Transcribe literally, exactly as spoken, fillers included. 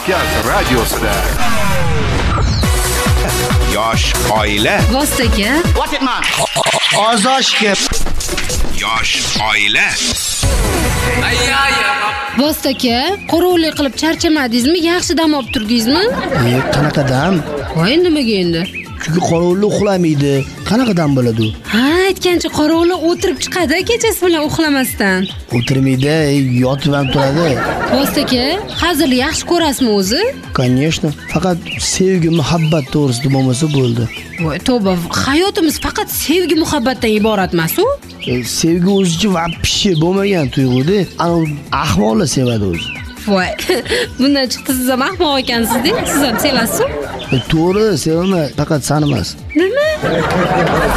Markaz radiosida. Yosh oila. Vostaka. What it man? Ozoshga. Yosh oila. Vostaka, qorovullik qilib charchamadingizmi? Yaxshi dam olib turdingizmi? E, qanaqa dam? Voy, nimaga endi? Chunki qorovul uxlamaydi. Qanaqa dam bo'ladi u? Ha, aytgancha qorovul o'tirib chiqadi kechasi bilan uxlamasdan. O'tirmaydi, yotib ham turadi. Vostaka, hazil yaxshi ko'rasizmi o'zi? Конечно. Faqat sevgi, muhabbat to'g'risida bo'lmasa bo'ldi. Voy, tavba, hayotimiz faqat sevgi, muhabbatdan iborat emas-ku? E, sevgi o'zicha va pishi bo'lmagan tuyg'u-da. Ana ahmoqlar sevadi o'zi. Voy, bundan chiqdi siz ham ahmoq ekansiz-da. Siz ham sevasiz-ku? E, to'g'ri, sevaman, faqat sani emas. Nima?